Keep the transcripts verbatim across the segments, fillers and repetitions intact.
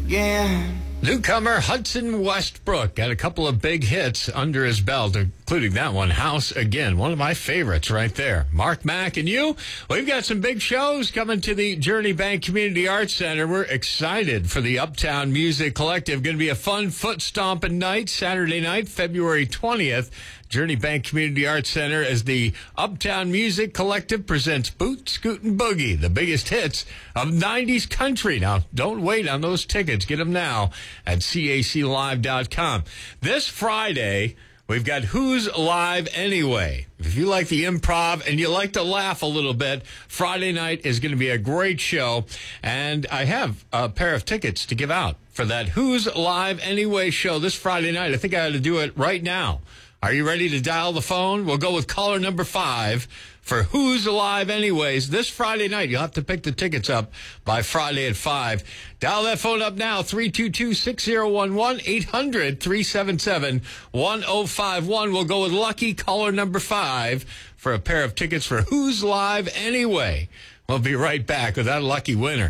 again. Newcomer Hudson Westbrook got a couple of big hits under his belt, including that one, House Again, one of my favorites right there. Mark Mack and you, we've got some big shows coming to the Journey Bank Community Arts Center. We're excited for the Uptown Music Collective. Going to be a fun foot stomping night, Saturday night, February twentieth. Journey Bank Community Arts Center as the Uptown Music Collective presents Boot, Scoot, and Boogie, the biggest hits of nineties country. Now, don't wait on those tickets. Get them now at C A C live dot com. This Friday, we've got Who's Live Anyway. If you like the improv and you like to laugh a little bit, Friday night is going to be a great show. And I have a pair of tickets to give out for that Who's Live Anyway show this Friday night. I think I ought to do it right now. Are you ready to dial the phone? We'll go with caller number five for Who's Alive Anyways this Friday night. You'll have to pick the tickets up by Friday at five. Dial that phone up now, three two two, six zero one one, eight hundred, three seven seven, one zero five one. We'll go with lucky caller number five for a pair of tickets for Who's Live Anyway. We'll be right back with that lucky winner.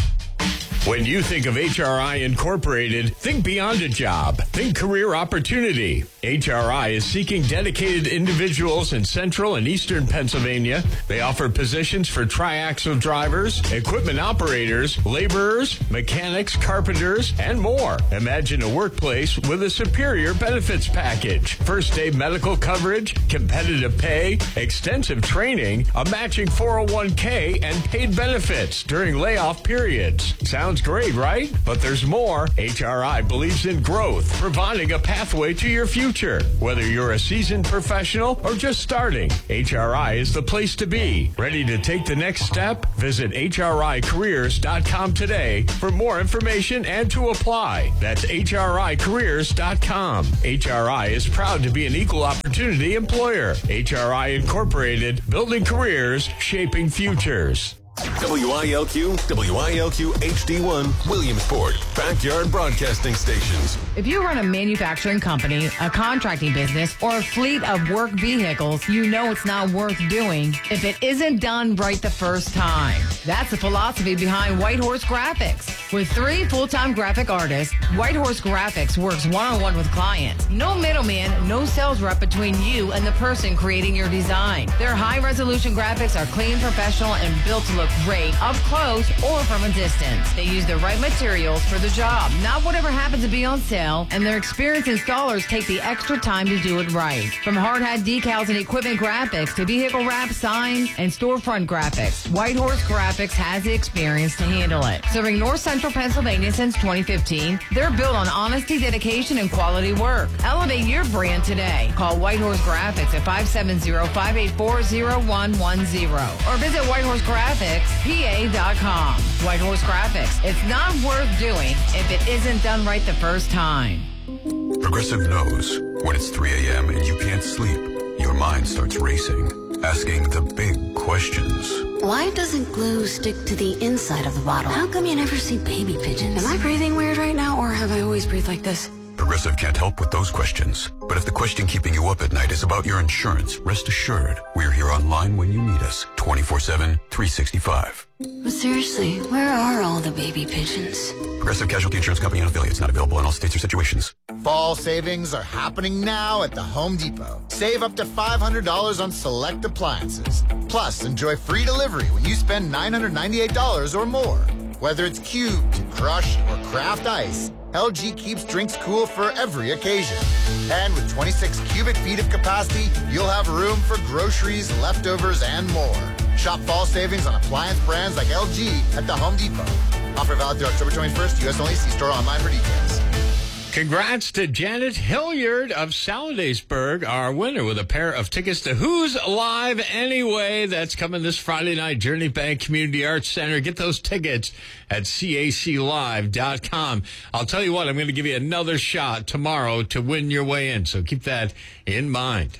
When you think of H R I Incorporated, think beyond a job. Think career opportunity. H R I is seeking dedicated individuals in central and eastern Pennsylvania. They offer positions for triaxle drivers, equipment operators, laborers, mechanics, carpenters, and more. Imagine a workplace with a superior benefits package. First day medical coverage, competitive pay, extensive training, a matching four oh one k, and paid benefits during layoff periods. Sounds great, right? But there's more. H R I believes in growth, providing a pathway to your future. Whether you're a seasoned professional or just starting, H R I is the place to be. Ready to take the next step? Visit H R I careers dot com today for more information and to apply. That's H R I careers dot com. H R I is proud to be an equal opportunity employer. H R I Incorporated, building careers, shaping futures. W I L Q, W I L Q H D one, Williamsport, backyard broadcasting stations. If you run a manufacturing company, a contracting business, or a fleet of work vehicles, you know it's not worth doing if it isn't done right the first time. That's the philosophy behind White Horse Graphics. With three full-time graphic artists, White Horse Graphics works one-on-one with clients. No middleman, no sales rep between you and the person creating your design. Their high-resolution graphics are clean, professional, and built to look great up close or from a distance. They use the right materials for the job, not whatever happens to be on sale, and their experienced installers take the extra time to do it right. From hard hat decals and equipment graphics to vehicle wrap, signs, and storefront graphics, White Horse Graphics has the experience to handle it. Serving North Central Pennsylvania since twenty fifteen, they're built on honesty, dedication, and quality work. Elevate your brand today. Call White Horse Graphics at five seven zero, five eight four, zero one one zero or visit White Horse Graphics P A dot com. White Horse Graphics. It's not worth doing if it isn't done right the first time. Progressive knows when it's three a.m. and you can't sleep, your mind starts racing, asking the big questions. Why doesn't glue stick to the inside of the bottle? How come you never see baby pigeons? Am I breathing weird right now, or have I always breathed like this? Progressive can't help with those questions. But if the question keeping you up at night is about your insurance, rest assured, we're here online when you need us, twenty-four seven, three sixty-five. But seriously, where are all the baby pigeons? Progressive Casualty Insurance Company and affiliates, not available in all states or situations. Fall savings are happening now at the Home Depot. Save up to five hundred dollars on select appliances. Plus, enjoy free delivery when you spend nine hundred ninety-eight dollars or more. Whether it's cubed, crushed, or craft ice, L G keeps drinks cool for every occasion. And with twenty-six cubic feet of capacity, you'll have room for groceries, leftovers, and more. Shop fall savings on appliance brands like L G at the Home Depot. Offer valid through October twenty-first, U S only. See store online for details. Congrats to Janet Hilliard of Saladaysburg, our winner with a pair of tickets to Who's Live Anyway. That's coming this Friday night, Journey Bank Community Arts Center. Get those tickets at C A C live dot com. I'll tell you what, I'm going to give you another shot tomorrow to win your way in, so keep that in mind.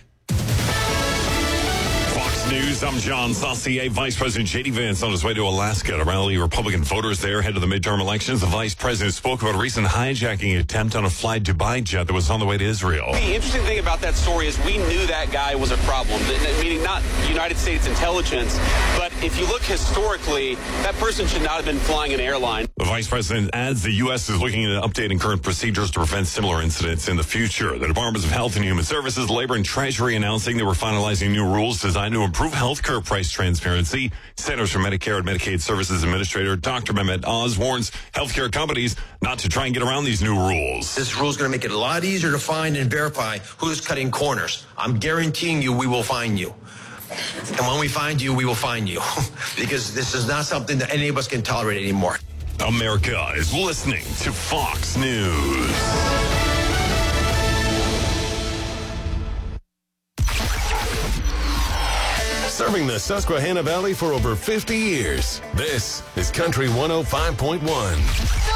News. I'm John Saucier. Vice President J D Vance on his way to Alaska to rally Republican voters there ahead of the midterm elections. The vice president spoke about a recent hijacking attempt on a Fly Dubai jet that was on the way to Israel. The interesting thing about that story is we knew that guy was a problem, meaning not United States intelligence, but if you look historically, that person should not have been flying an airline. The vice president adds the U S is looking at updating current procedures to prevent similar incidents in the future. The Departments of Health and Human Services, Labor, and Treasury announcing they were finalizing new rules designed to improve healthcare price transparency. Centers for Medicare and Medicaid Services Administrator Doctor Mehmet Oz warns healthcare companies not to try and get around these new rules. This rule is going to make it a lot easier to find and verify who's cutting corners. I'm guaranteeing you we will find you. And when we find you, we will find you. Because this is not something that any of us can tolerate anymore. America is listening to Fox News. Serving the Susquehanna Valley for over fifty years. This is Country one oh five point one.